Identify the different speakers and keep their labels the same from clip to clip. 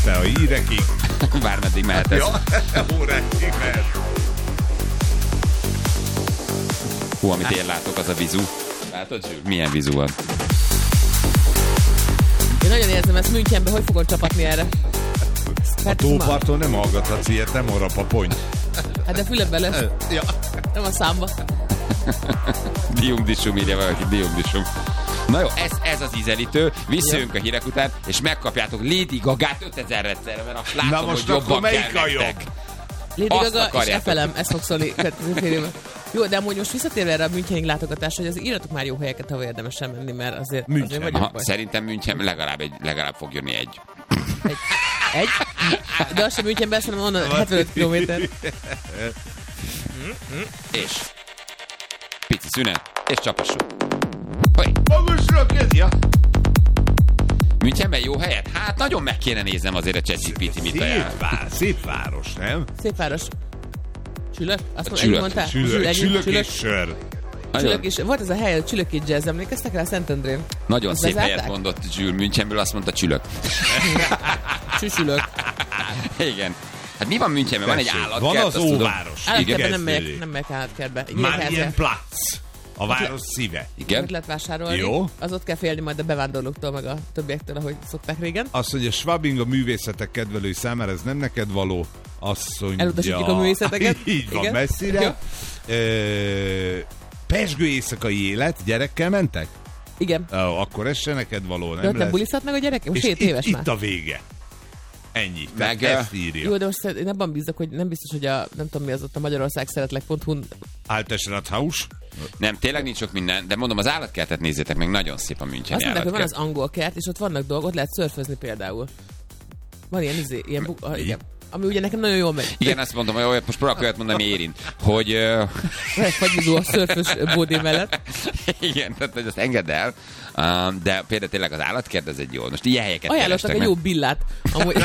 Speaker 1: este a hírekig.
Speaker 2: Bármeddig mehet ez.
Speaker 1: Ja, órákig mehet.
Speaker 2: Hú, amit én látok, az a vizu. Látod, Zsül? Milyen vizu van?
Speaker 3: Én nagyon érzem ezt Münchenben, hogy fogod csapatni erre.
Speaker 1: A tóparton nem hallgathatsz ilyet, nem arra papony.
Speaker 3: Hát de füledben lesz.
Speaker 1: Ja.
Speaker 3: Nem a számba.
Speaker 2: Diumdisum, írja valaki, diumdisum. Na jó, ez az ízelítő, visszajönk a hírek után, és megkapjátok Lady Gagát 5000-szer, mert azt látom,
Speaker 1: na most
Speaker 2: hogy jobban
Speaker 1: melyik
Speaker 2: kell
Speaker 1: a jobb?
Speaker 2: nektek.
Speaker 3: Lady
Speaker 2: Azt
Speaker 3: Gaga és
Speaker 2: akarjátok.
Speaker 3: FLM, ez fog szólni következő fél évben. Jó, de amúgy most visszatérve erre a Münchenig látogatásra, hogy az írjatok már jó helyeket, ha érdemes sem menni, mert azért vagyok
Speaker 2: Aha,
Speaker 3: baj.
Speaker 2: szerintem München legalább fog jönni egy.
Speaker 3: Egy? De az sem Münchenben, szerintem onnan 75 kilométer.
Speaker 2: És pici szünet, és csapassuk. Hogy?
Speaker 1: Magasra kezdja.
Speaker 2: Münchenben jó helyet? Hát nagyon meg kéne néznem azért a ChatGPT mit ajánl.
Speaker 1: Szép város, nem?
Speaker 3: Szép város. Csülök? Azt
Speaker 2: Csülök.
Speaker 3: mondtál?
Speaker 1: Csülök és sör.
Speaker 3: Csülök is. Volt ez a hely, a Csülöki Jazz, emlékeztek rá Szentendrén?
Speaker 2: Nagyon
Speaker 3: Azt
Speaker 2: szép
Speaker 3: bezárták?
Speaker 2: helyet mondott Zsül Münchenből, azt mondta Csülök.
Speaker 3: Csüsülök.
Speaker 2: Igen. Hát mi van Münchenben? Van egy állatkert,
Speaker 1: Van az
Speaker 2: azt tudom.
Speaker 1: óváros.
Speaker 3: Állatkertben nem
Speaker 1: Kezdődik.
Speaker 3: megyek állatkertbe.
Speaker 1: Marienplatz. A város szíve.
Speaker 2: Igen?
Speaker 3: Ott lehet vásárolni.
Speaker 1: Jó.
Speaker 3: Az ott kell félni majd a bevándorlóktól, meg a többiektől, ahogy szokták régen.
Speaker 1: Azt mondja, Schwabing a művészetek kedvelői számára, ez nem neked való. Azt mondja...
Speaker 3: Elutasítjuk a művészeteket.
Speaker 1: Így van,
Speaker 3: Igen.
Speaker 1: messzire. Pezsgő éjszakai élet, gyerekkel mentek?
Speaker 3: Igen.
Speaker 1: Akkor ez se neked való,
Speaker 3: De
Speaker 1: nem
Speaker 3: ott nem
Speaker 1: lesz?
Speaker 3: bulizhat meg a gyerek? Most
Speaker 1: És
Speaker 3: 7 éves már.
Speaker 1: itt a vége. Ennyi.
Speaker 2: Meg,
Speaker 1: Ezt írja.
Speaker 3: Jó, de most én abban bízok, hogy nem biztos, hogy a, nem tudom mi az ott a Magyarország szeretlek.hu-n.
Speaker 1: Altes Rathaus.
Speaker 2: Nem, tényleg nincs sok minden, de mondom, az állatkertet nézzétek meg, nagyon szép a Müncheni
Speaker 3: Azt mondták, hogy van
Speaker 2: állatkert.
Speaker 3: az angol kert, és ott vannak dolgok, ott lehet szörfözni például. Van ilyen igen. Ami ugye nekem nagyon jól megy.
Speaker 2: Igen, azt mondom, hogy olyat, most próbálok olyat mondani, ami érint. Hogy...
Speaker 3: Lehet fagyizó a szörfös bódé mellett.
Speaker 2: Igen, tehát hogy azt engedd el. De például tényleg az állatkert, ez egy jó. Most ilyen helyeket
Speaker 3: Ajánlottak
Speaker 2: kerestek,
Speaker 3: egy
Speaker 2: nem?
Speaker 3: jó billát. Amúgy...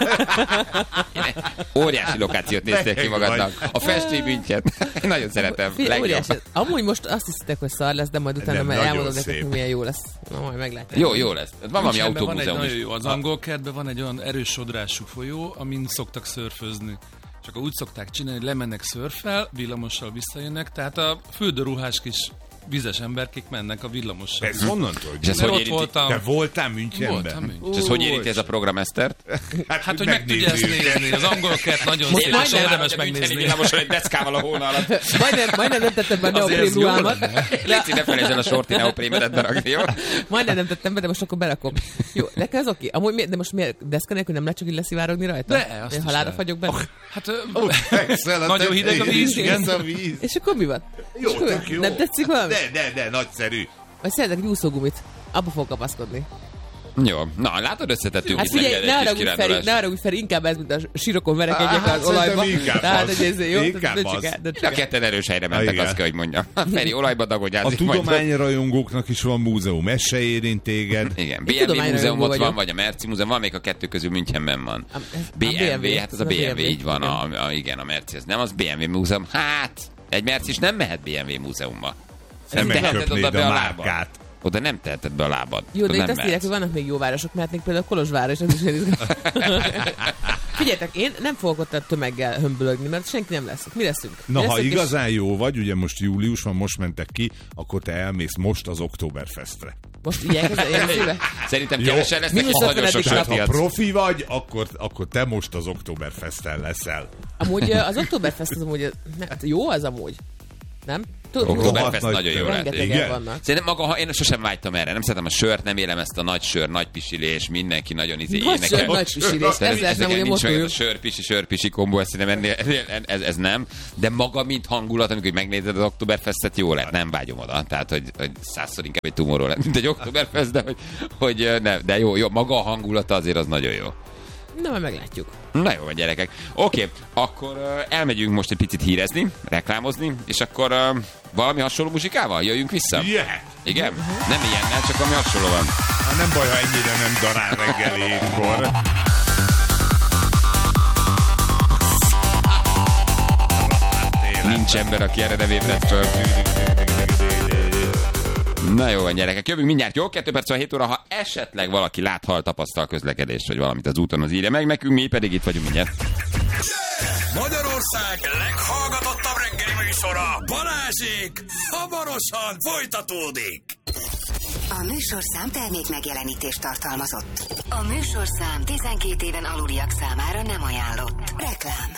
Speaker 2: Óriási lokációt néztél ki magadnak. A festői München. Nagyon szeretem.
Speaker 3: Figyelj,
Speaker 2: Legjobb.
Speaker 3: óriási. Amúgy most azt hiszitek, hogy szar lesz, de majd utána
Speaker 1: Nem,
Speaker 3: már
Speaker 1: nagyon
Speaker 3: elmondom nektek,
Speaker 1: szép.
Speaker 3: hogy milyen jó lesz. Na, majd meglátjuk.
Speaker 2: Jó lesz. Van valami
Speaker 4: Münchenben van egy
Speaker 2: autómúzeum
Speaker 4: nagyon
Speaker 2: is.
Speaker 4: jó, az angol kertben van egy olyan erős sodrású folyó, amin szoktak szörfözni. Csak úgy szokták csinálni, hogy lemennek szörffel, villamossal visszajönnek, tehát a fürdőruhás kis vizes emberkék mennek a villamossal.
Speaker 1: Ez honnan tudod?
Speaker 2: És ez
Speaker 4: Mert
Speaker 2: hogy
Speaker 4: ott
Speaker 2: érinti?
Speaker 4: voltam.
Speaker 1: Te voltál Münchenben?
Speaker 4: Voltam München.
Speaker 2: És ez hogy érinti ez a program, Esztert?
Speaker 4: Hát, hogy meg tudja ezt nézni. Az angol kert nagyon szép, és érdemes megnézni.
Speaker 2: Villamoson egy deszkával a hóna alatt.
Speaker 3: Majdnem nem tettem be a
Speaker 4: Azért
Speaker 3: neoprém
Speaker 4: ez jó
Speaker 3: ruhámat.
Speaker 2: Léci, ne felejtsd el a sorti neoprémedet berakni, jó?
Speaker 3: Majdnem nem tettem be, de most akkor berakom. Jó, nekem ez oké. Amúgy de most miért deszka nélkül nem lehet csak így leszivárogni rajta?
Speaker 4: De, azt
Speaker 3: Én
Speaker 4: is
Speaker 3: halára
Speaker 4: lehet.
Speaker 3: fagyok benne.
Speaker 4: Hát
Speaker 1: Excel,
Speaker 4: nagyon hideg a víz,
Speaker 1: igen. A víz.
Speaker 3: És akkor mi van?
Speaker 1: Jó,
Speaker 3: És akkor
Speaker 1: tök jó.
Speaker 3: nem tetszik valami?
Speaker 1: De, nagyszerű.
Speaker 3: Vagy szeretek egy úszógumit. Abba fog kapaszkodni.
Speaker 2: Jó. Na, látod, összetettünk
Speaker 3: Hát
Speaker 2: itt
Speaker 3: figyelj,
Speaker 2: neked
Speaker 3: ne
Speaker 2: egy
Speaker 3: arra
Speaker 2: kis
Speaker 3: úgy Feri,
Speaker 2: kirándulást.
Speaker 3: ne arra úgy Feri, inkább ez, mint a sírokon verekedjek
Speaker 1: Hát,
Speaker 3: az olajba.
Speaker 1: szerintem inkább
Speaker 3: Tehát,
Speaker 1: az.
Speaker 3: hogy ez jó.
Speaker 1: Inkább
Speaker 3: Döntsük
Speaker 1: az.
Speaker 3: el, döntsük
Speaker 2: A
Speaker 3: el.
Speaker 2: ketten erős helyre mentek,
Speaker 1: Igen.
Speaker 2: azt kell, hogy mondjam. Feri, olajba
Speaker 1: A
Speaker 2: dagonyázik majd.
Speaker 1: tudományrajongóknak is van múzeum, ez se érint téged.
Speaker 2: Igen,
Speaker 3: Én
Speaker 2: BMW
Speaker 3: tudományrajongó
Speaker 2: múzeum ott van,
Speaker 3: vagyok.
Speaker 2: vagy a Merci múzeum, van még a kettő közül Münchenben van.
Speaker 3: A
Speaker 2: BMW, hát az a BMW, így van,
Speaker 3: igen.
Speaker 2: igen, a Merci, ez nem az BMW múzeum. Hát, egy Merci is nem mehet BMW múzeumba.
Speaker 1: Nem
Speaker 2: teheted
Speaker 1: megköpnéd
Speaker 2: oda be
Speaker 1: a
Speaker 2: a lábad.
Speaker 1: márkát.
Speaker 2: Oda nem teheted be a lábad.
Speaker 3: Jó, de
Speaker 2: Oda
Speaker 3: itt
Speaker 2: nem
Speaker 3: azt írják, hogy
Speaker 2: mehetsz.
Speaker 3: vannak még jó városok, mehetnék például Kolozsvárra, és ez is izgalmas. Figyeljetek, én nem fogok ott a tömeggel hömbölögni, mert senki nem lesz. Mi leszünk? Mi
Speaker 1: Na, ha
Speaker 3: leszünk, és-
Speaker 1: igazán jó vagy, ugye most július van, most mentek ki, akkor te elmész most az Oktoberfestre.
Speaker 3: Most így elkezdem szíve.
Speaker 2: Szerintem
Speaker 1: Jó.
Speaker 2: kevesen lesznek,
Speaker 3: Mínusz
Speaker 2: ha nagyon
Speaker 3: 50
Speaker 2: sok
Speaker 3: eddig
Speaker 2: sört
Speaker 1: Ha
Speaker 2: ihatsz.
Speaker 1: profi vagy, akkor te most az Oktoberfesten leszel.
Speaker 3: Amúgy az Oktoberfest az amúgy, jó az amúgy. Nem?
Speaker 2: Oktoberfest
Speaker 1: Rohadt
Speaker 2: nagyon jó
Speaker 1: nagy
Speaker 2: lehet.
Speaker 3: Rengetegen
Speaker 1: igen.
Speaker 3: vannak.
Speaker 2: Szerintem maga, én sosem vágytam erre, nem szeretem a sört, nem élem ezt a nagy sör, nagy pisilés, mindenki nagyon
Speaker 3: Nagy sör, nagy pisilés. Ez lehetne amúgy a
Speaker 2: nincs meg ez
Speaker 3: motójuk.
Speaker 2: a sörpisi kombó, ezt szerintem ez nem. De maga, mint hangulat, amikor megnézed az Oktoberfestet, jó lett, nem vágyom oda. Tehát, hogy 100-szor inkább egy tumorról lett, mint egy Oktoberfest, de, hogy nem, de jó, maga a hangulata azért az nagyon jó.
Speaker 3: Na, majd meglátjuk.
Speaker 2: Na jó, gyerekek. Oké, akkor elmegyünk most egy picit hírezni, reklámozni, és akkor valami hasonló muzsikával jöjjünk vissza?
Speaker 1: Yeah.
Speaker 2: Igen? Nem ilyennel, csak ami hasonló van.
Speaker 1: Hát nem baj, ha ennyire nem darál reggel 7-kor.
Speaker 2: Nincs ember, aki erre nem ébredt föl. Na jó van, gyerekek, jövünk mindjárt, jó? 2 perc van 7 óra, ha esetleg valaki lát, tapasztal közlekedést, vagy valamit az úton, az írja meg nekünk, mi pedig itt vagyunk mindjárt.
Speaker 5: Magyarország leghallgatottabb reggeli műsora, Balázsék, hamarosan folytatódik.
Speaker 6: A műsorszám termék megjelenítést tartalmazott. A műsorszám 12 éven aluliak számára nem ajánlott. Reklám.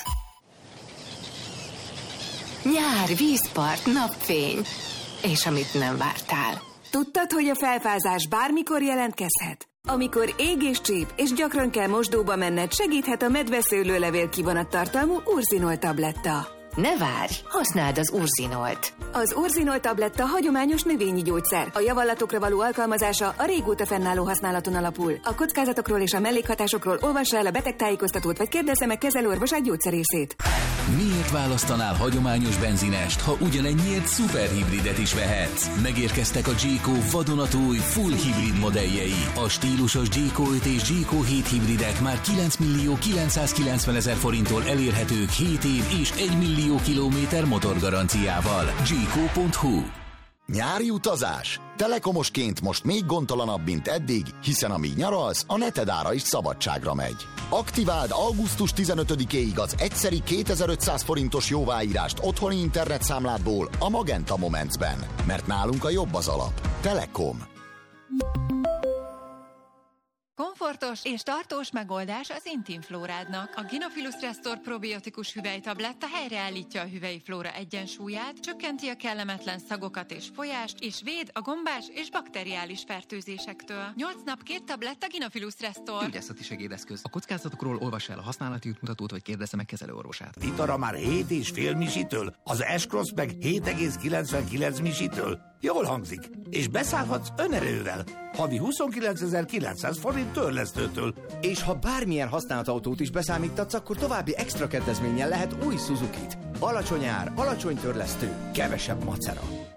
Speaker 6: Nyár, vízpart, napfény. És amit nem vártál.
Speaker 7: Tudtad, hogy a felfázás bármikor jelentkezhet? Amikor ég és csíp, és gyakran kell mosdóba menned, segíthet a medveszőlőlevél kivonattartalmú Urzinol tabletta.
Speaker 6: Ne várj, használd az Urzinolt.
Speaker 7: Az Urzinol tabletta hagyományos növényi gyógyszer. A javallatokra való alkalmazása a régóta fennálló használaton alapul. A kockázatokról és a mellékhatásokról olvassa el a betegtájékoztatót, vagy kérdezze meg kezelőorvosát, gyógyszerészét.
Speaker 8: Miért választanál hagyományos benzinest, ha ugyanennyiért szuperhibridet is vehetsz? Megérkeztek a G-Co vadonatúj full hibrid modelljei. A stílusos G-Co 5 és G-Co 7 hibridek már 9.990.000 forinttól elérhetők 7 év és 1 millió kilométer motorgaranciával. G-Co.hu.
Speaker 9: Nyári utazás? Telekomosként most még gondtalanabb, mint eddig, hiszen amíg nyaralsz, a netedára is szabadságra megy. Aktiváld augusztus 15-éig az egyszeri 2500 forintos jóváírást otthoni internetszámládból a Magenta Momentsben, mert nálunk a jobb az alap. Telekom.
Speaker 10: Komfortos és tartós megoldás az intimflórádnak. A Gynophilus Restore probiotikus hüvelytabletta helyreállítja a hüvelyi flóra egyensúlyát, csökkenti a kellemetlen szagokat és folyást, és véd a gombás és bakteriális fertőzésektől. 8 nap 2 tabletta Gynophilus Restore.
Speaker 11: Gyógyászati segédeszköz. A kockázatokról olvassa el a használati útmutatót, vagy kérdezze meg kezelőorvosát.
Speaker 5: Itara már 7,5 misitől, az S-Cross meg 7,99 misitől. Jól hangzik, és beszállhatsz önerővel. Havi 29.900 forint törlesztőtől.
Speaker 12: És ha bármilyen használt autót is beszámítatsz, akkor további extra kedvezménnyel lehet új Suzukit. Alacsony ár, alacsony törlesztő, kevesebb macera.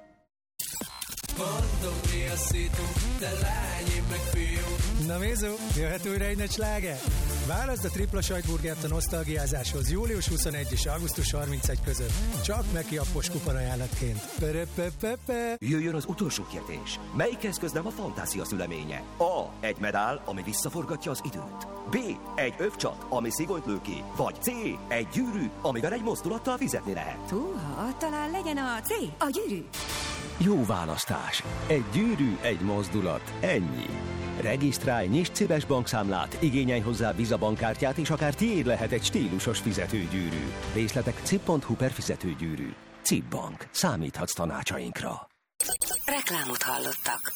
Speaker 13: Na Mézó, jöhet újra egy nagy sláger? Válaszd a tripla sajtburgert a nosztalgiázáshoz július 21 és augusztus 31 között. Csak Meki appos kuponajánlatként.
Speaker 14: Jöjjön az utolsó kérdés. Melyik eszköz nem a fantázia szüleménye? A. Egy medál, ami visszaforgatja az időt. B. Egy övcsat, ami szigonyt lő ki. Vagy C. Egy gyűrű, amivel egy mozdulattal fizetni lehet.
Speaker 7: Húha, talán legyen a C, a gyűrű.
Speaker 14: Jó választás. Egy gyűrű, egy mozdulat. Ennyi. Regisztrálj, nyisd Cibes bankszámlát, igényelj hozzá Visa bankkártyát, és akár tiéd lehet egy stílusos fizetőgyűrű. Részletek cib.hu/fizetőgyűrű. Cib Bank. Számíthatsz tanácsainkra.
Speaker 6: Reklámot hallottak.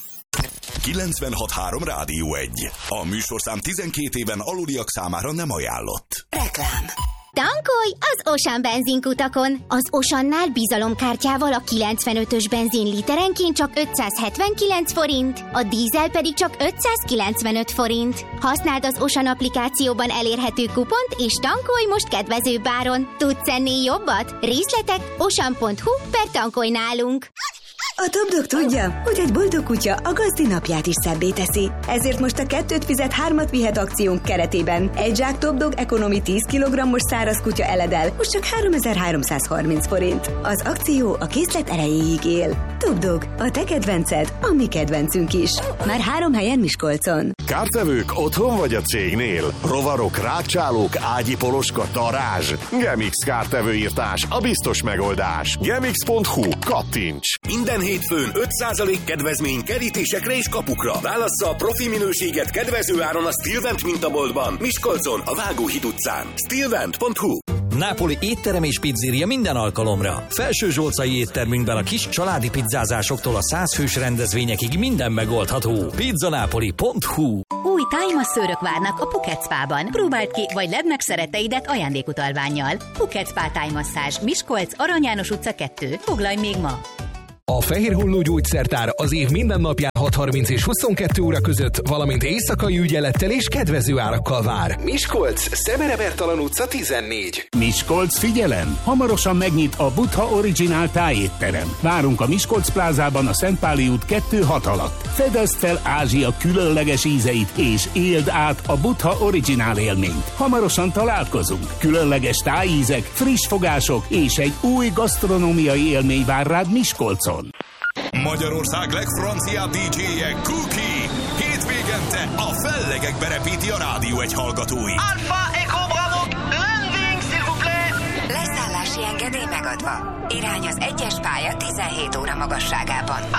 Speaker 5: 96.3 Rádió 1. A műsorszám 12 éven aluliak számára nem ajánlott.
Speaker 6: Reklám.
Speaker 15: Tankolj az Osan benzinkutakon! Az Osannál bizalomkártyával a 95-ös benzin literenként csak 579 forint, a dízel pedig csak 595 forint. Használd az Osan applikációban elérhető kupont, és tankolj most kedvezőbb áron. Tudsz ennél jobbat? Részletek osan.hu/tankolj nálunk.
Speaker 16: A Topdog tudja, hogy egy boldog kutya a gazdi napját is szebbé teszi. Ezért most a 2 fizet 3 vihet akciónk keretében egy zsák Topdog Economy 10 kg-os száraz kutya eledel, most csak 3330 forint. Az akció a készlet erejéig él. Topdog, a te kedvenced, a mi kedvencünk is. Már 3 helyen Miskolcon.
Speaker 17: Kártevők otthon vagy a cégnél? Rovarok, rákcsálók, ágyi poloska, darázs. Gemix kártevőírtás, a biztos megoldás. Gemix.hu, kattints!
Speaker 5: Minden hétfőn 5% kedvezmény kerítésekre és kapukra. Válassza a profi minőséget kedvező áron a Stilvent mintaboltban, Miskolcon, a Vágóhíd utcán. Stilvent.hu.
Speaker 18: Nápoli étterem és pizzéria minden alkalomra. Felső Zsolcai éttermünkben a kis családi pizzázásoktól a 100 fős rendezvényekig minden megoldható. Pizzanapoli.hu.
Speaker 19: Új tájmasszőrök várnak a Phuket Spa-ban. Próbáld ki, vagy ledd meg szeretteidet ajándékutalvánnyal. Phuket Spa tájmasszázs, Miskolc, Arany János utca 2. Foglalj még ma!
Speaker 20: A Fehér Holló Gyógyszertár az év minden napján 6:30 és 22 óra között, valamint éjszakai ügyelettel és kedvező árakkal vár. Miskolc, Szemere Bertalan utca 14.
Speaker 21: Miskolc, figyelem! Hamarosan megnyit a Buddha Originál tájétterem. Várunk a Miskolc plázában a Szentpáli út 2-6 alatt. Fedezd fel Ázsia különleges ízeit, és éld át a Buddha Originál élményt. Hamarosan találkozunk. Különleges tájízek, friss fogások és egy új gasztronómiai élmény vár rád Miskolcon.
Speaker 4: Magyarország legfranciább DJ-je Cookie. Hétvégente a fellegekbe repíti a Rádió 1 hallgatói.
Speaker 6: Alpha Echo Bravo, landing, s'il vous plaît! Leszállási engedély megadva. Irány az 1-es pálya 17 óra magasságában.